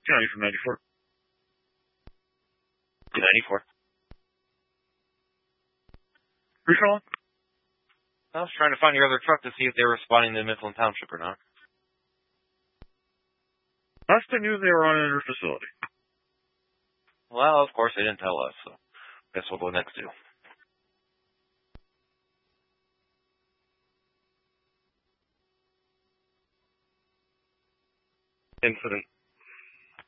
Yeah, you're from 94. 94. Who's calling? I was trying to find your other truck to see if they were responding to Mifflin Township or not. Last I knew, they were on at her facility. Well, of course, they didn't tell us, so guess we'll go next to. Incident